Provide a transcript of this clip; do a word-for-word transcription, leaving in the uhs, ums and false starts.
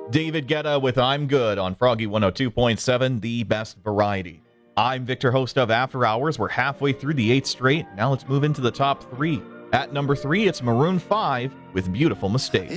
David Guetta with I'm Good on Froggy one oh two point seven, the best variety. I'm Victor, host of After Hours. We're halfway through the eighth straight. Now let's move into the top three. At number three, it's Maroon five with Beautiful Mistake.